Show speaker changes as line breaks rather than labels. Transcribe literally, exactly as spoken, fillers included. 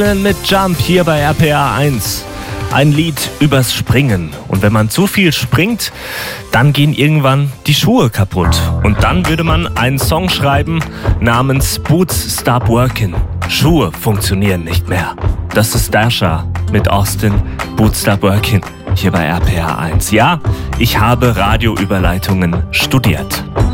Mit Jump hier bei R P R eins. Ein Lied übers Springen. Und wenn man zu viel springt, dann gehen irgendwann die Schuhe kaputt. Und dann würde man einen Song schreiben namens Boots Stop Working. Schuhe funktionieren nicht mehr. Das ist Dasha mit Austin, Boots Stop Working hier bei R P R eins. Ja, ich habe Radioüberleitungen studiert.